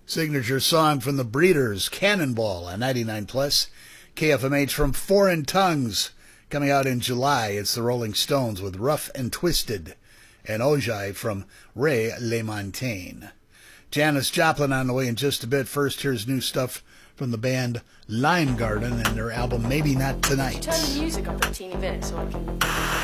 Signature song from the Breeders, Cannonball on 99 Plus. KFMH from Foreign Tongues, coming out in July. It's the Rolling Stones with Rough and Twisted. And Ojai from Ray LaMontagne. Janis Joplin on the way in just a bit. First, here's new stuff from the band Lime Garden and their album Maybe Not Tonight. Turn the music up a teeny bit so I can...